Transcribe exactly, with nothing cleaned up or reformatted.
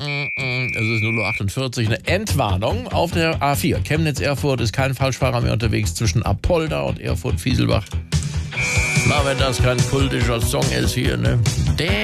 Es ist null Uhr achtundvierzig, eine Entwarnung auf der A vier. Chemnitz-Erfurt ist kein Falschfahrer mehr unterwegs zwischen Apolda und Erfurt-Fieselbach. Na, wenn das kein kultischer Song ist hier, ne? Der